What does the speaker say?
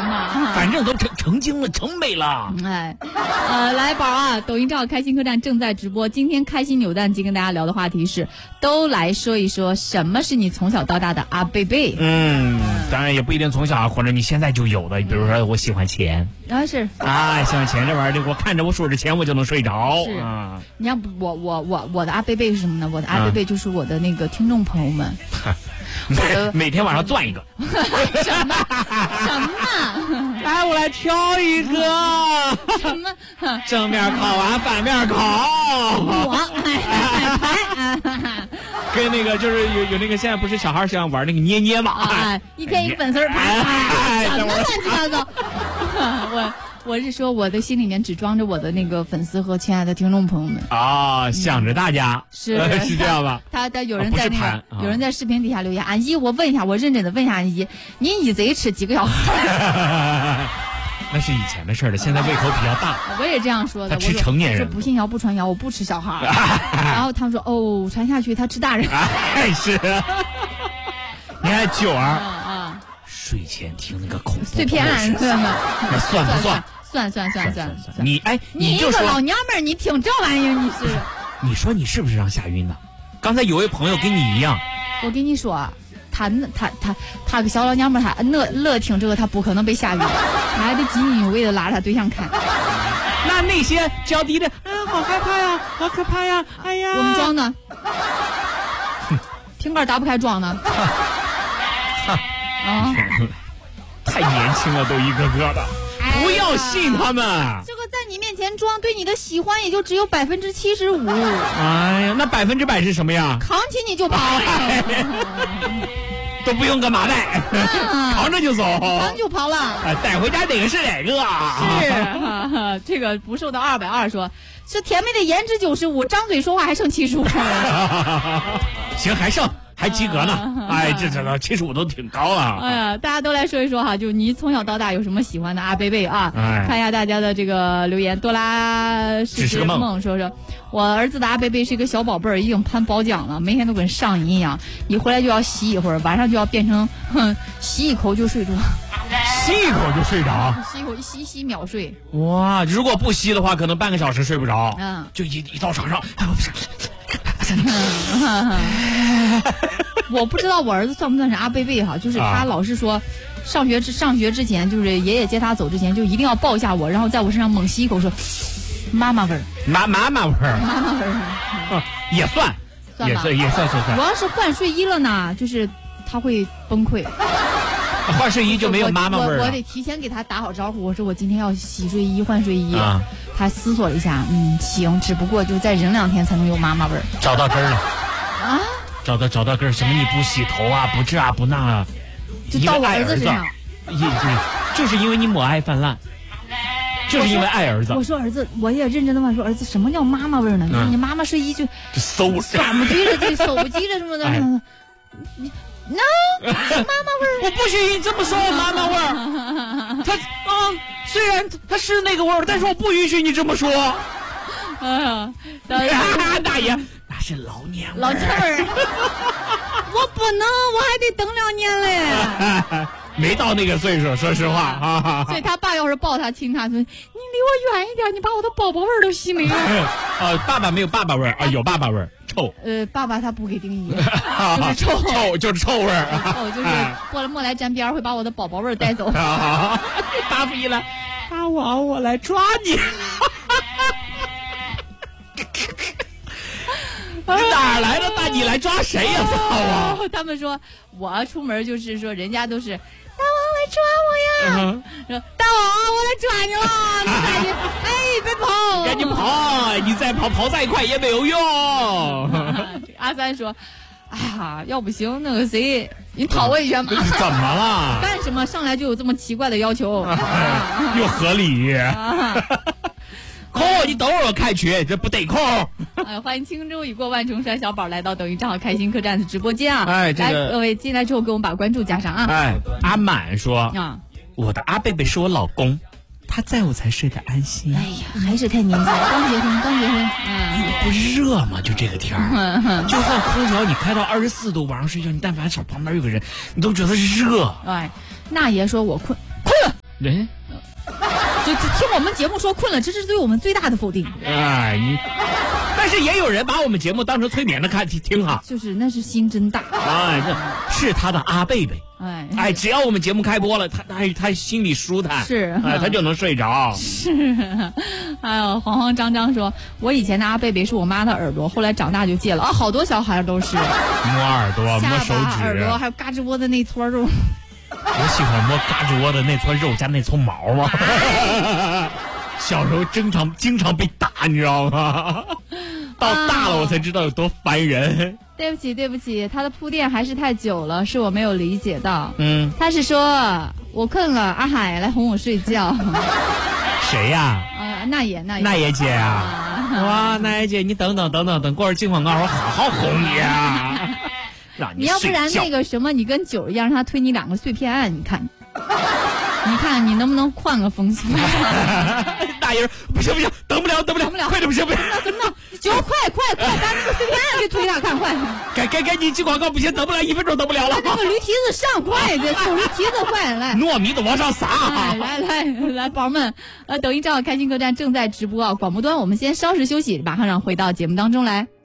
嘛， 反正都成精了，成美了。 哎，来宝啊，抖音账号开心客栈正在直播。今天开心扭蛋机跟大家聊的话题是，都来说一说什么是你从小到大的阿贝贝。 当然也不一定从小，或者你现在就有的，比如说我喜欢钱是啊，喜欢钱这玩意儿，我看着我数着钱我就能睡着。 是啊，你看我的阿贝贝是什么呢？我的阿贝贝就是我的那个听众朋友们。 每天晚上钻一个什么？ 来，我来挑一个什么？ 正面烤完反面烤。跟那个就是有那个现在不是小孩喜欢玩那个捏嘛？ 一天一个粉丝牌，什么乱七八糟？我是说，我的心里面只装着我的那个粉丝和亲爱的听众朋友们啊，想着大家是这样吧？ 他有人在有人在视频底下留言，阿姨，我问一下，我认真的问一下阿姨，您一贼吃几个小时？ 那是以前的事了，现在胃口比较大。 我也这样说的， 他吃成年人， 我说不信谣不传谣，我不吃小孩。然后他们说哦，传下去他吃大人。 是。你看九儿睡前听那个恐怖碎片案， 那算不算？ 算。 你就说一个老娘们儿，你听这玩意儿，你是？ 你说你是不是让吓晕了？刚才有位朋友跟你一样。 我跟你说，他个小老娘们儿，他乐听这个，他不可能被吓晕，他还得津津有味的拉着他对象看。 那些娇滴的，好害怕呀，好可怕呀，哎呀， 我们装呢，瓶盖打不开装呢。 太年轻了，都一个个的，不要信他们。 这个在你面前装，对你的喜欢也就只有75%。 哎呀，那100%是什么呀？ 扛起你就跑。 都不用干嘛带，扛着就走， 扛就跑了。 带回家哪个是哪个啊？是这个不瘦到220说，是甜美的颜值95，张嘴说话还剩75。 行，还及格呢。哎，这75都挺高了。 哎呀，大家都来说一说哈，就你从小到大有什么喜欢的阿贝贝啊？看一下大家的这个留言。多拉只是个梦说我儿子的阿贝贝是一个小宝贝儿，已经攀宝奖了，每天都跟上瘾一样，一回来就要洗一会儿，晚上就要变成洗一口就睡着。 吸一口就睡着？ 吸一口一吸秒睡。 哇，如果不吸的话，可能半个小时睡不着。就一到床上。 我不知道我儿子算不算是阿贝贝哈，就是他老是说，上学之前，就是爷爷接他走之前，就一定要抱一下我，然后在我身上猛吸一口，说妈妈味儿， 妈妈味儿， 妈妈味儿， 也算。 我要是换睡衣了呢，就是他会崩溃。 换睡衣就没有妈妈味儿了。 我得提前给他打好招呼，我说我今天要洗睡衣换睡衣。他思索了一下，行，只不过就再忍2天才能有妈妈味儿。 找到根儿了啊！找到根儿，什么你不洗头啊，不这啊不那啊， 就到我儿子身上。 就是因为你母爱泛滥，就是因为爱儿子。 我说儿子，我也认真的问说儿子，什么叫妈妈味儿呢？你妈妈睡衣就馊怎么记着这手机着什么的。妈妈味儿， 我不许你这么说我妈妈味儿。他虽然他是那个味儿，但是我不允许你这么说。大爷，那是老娘味儿。我不能，我还得等2年嘞。 没到那个岁数，说实话。 所以他爸要是抱他亲他，说你离我远一点，你把我的宝宝味儿都吸没了。 爸爸没有爸爸味儿啊，有爸爸味儿。臭。 爸爸他不给定义，就是臭， 就是臭味儿。 就是过了莫来沾边会把我的宝宝味儿带走。 大不一了，大王我来抓你。哪来的大你来抓谁呀？大王！ 他们说我出门就是说人家都是大王来抓我呀。说大王我来抓你了，你赶紧别跑， 赶紧跑，你再跑再快也没有用。 阿三说哎呀，要不行那个谁，你讨我一拳嘛。 怎么了？ 干什么上来就有这么奇怪的要求？ 又合理。扣，你等会儿我开群，这不得扣。 欢迎轻舟已过万重山小宝来到抖音账号开心客栈的直播间啊！ 来各位进来之后给我们把关注加上啊！ 阿满说我的阿贝贝是我老公，他在我才睡得安心。 哎呀，还是太年轻了，刚结婚。 不热吗？就这个天儿，就算空调你开到24度，晚上睡觉你但凡手旁边有个人，你都觉得热。 那爷说我困了。 人。 就听我们节目说困了，这是对我们最大的否定。 哎，但是也有人把我们节目当成催眠的看听哈， 就是那是心真大。 哎，这是他的阿贝贝。哎，只要我们节目开播了，他心里舒坦， 是， 哎，他就能睡着。 是，哎呦，慌慌张张说，我以前的阿贝贝是我妈的耳朵，后来长大就戒了啊，好多小孩都是摸耳朵、摸手指、 耳朵，还有嘎吱窝的那撮肉。 我喜欢摸嘎吱窝的那撮肉加那撮毛啊。小时候经常被打，你知道吗？到大了我才知道有多烦人。 对不起，他的铺垫还是太久了，是我没有理解到。他是说我困了，阿海来哄我睡觉。 谁呀？ 那也姐啊！哇，那也姐，你等过会儿进广告，我好好哄你啊！让你要不然那个什么，你跟九一样，让他推你2个碎片案，你看你能不能换个风向？ 大爷，不行，等不了，快点，不行， 怎么弄？九快，把那个碎片案给推下看，快！ 该你进广告，不行，等不了，1分钟等不了了。 那个驴蹄子上，快点，驴蹄子快来！ 糯米的往上撒！ 来，宝宝们，抖音账号开心客栈正在直播啊，广播端我们先稍事休息，马上回到节目当中来。